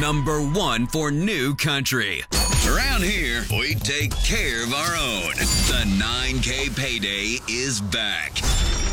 number one for new country. Around here, we take care of our own. The 9K Payday is back.